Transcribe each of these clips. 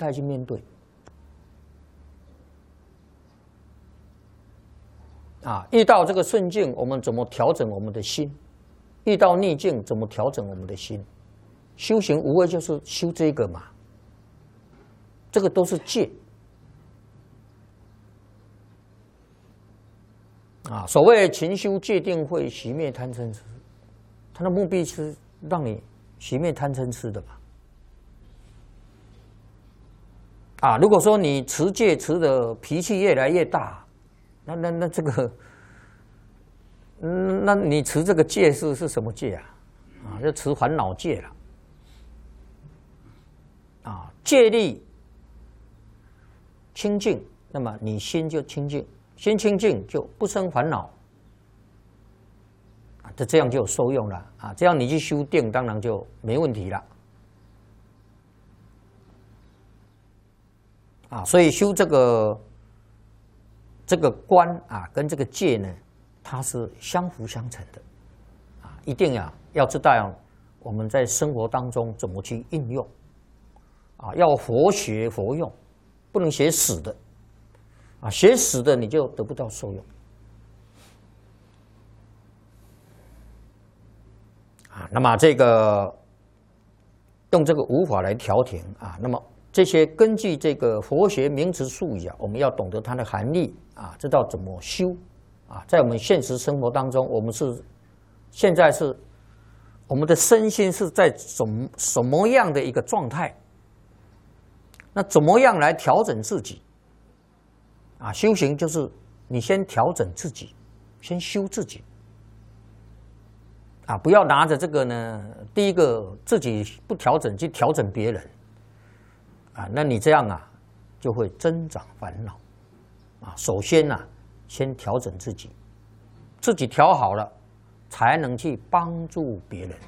态去面对。遇到这个顺境，我们怎么调整我们的心？遇到逆境，怎么调整我们的心？修行无非就是修这个嘛，这个都是戒。所谓勤修戒定慧，熄灭贪嗔痴，它的目的是让你熄灭贪嗔痴的嘛。如果说你持戒持的脾气越来越大，那这个，那你持这个戒是什么戒啊？就持烦恼戒了。戒力清净，那么你心就清净，心清净就不生烦恼，这样就有受用了这样你去修定，当然就没问题了。所以修这个观跟这个戒呢，它是相辅相成的一定要知道我们在生活当中怎么去应用要佛学佛用，不能学死的学死的你就得不到受用那么这个用这个无法来调停那么这些根据这个佛学名词术语我们要懂得它的含义知道怎么修在我们现实生活当中，我们现在是我们的身心是在什么样的一个状态？那怎么样来调整自己？修行就是你先调整自己，先修自己不要拿着这个呢，第一个自己不调整去调整别人那你这样就会增长烦恼首先先调整自己，自己调好了，才能去帮助别人。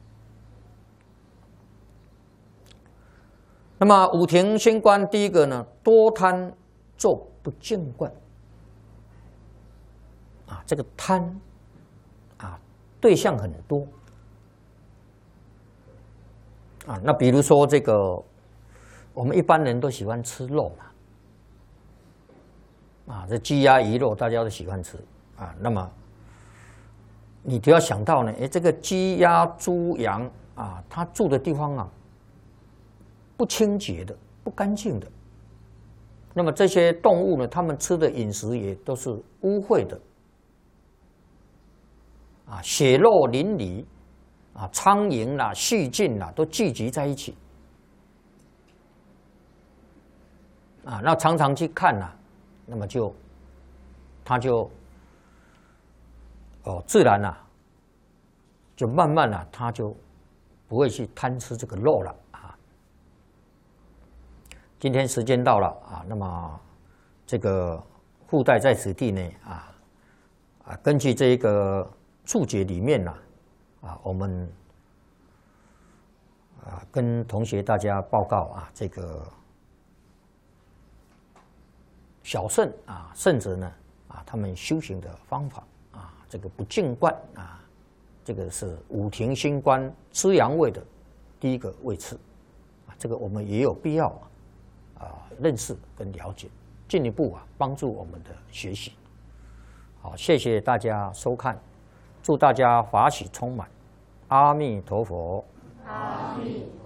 那么五庭心观第一个呢，多贪作不净观这个贪对象很多那比如说这个我们一般人都喜欢吃肉嘛这鸡鸭鱼肉大家都喜欢吃那么你都要想到呢这个鸡鸭猪羊它住的地方不清洁的，不干净的，那么这些动物呢，它们吃的饮食也都是污秽的血肉淋漓苍蝇啦细菌都聚集在一起那常常去看那么它就自然就慢慢它就不会去贪吃这个肉了今天时间到了那么这个附带在此地呢根据这个注解里面我们跟同学大家报告这个小圣圣者呢他们修行的方法这个不净观这个是五庭心观吃阳位的第一个位次这个我们也有必要认识跟了解，进一步帮助我们的学习。好，谢谢大家收看，祝大家法喜充满，阿弥陀佛。 阿弥陀佛。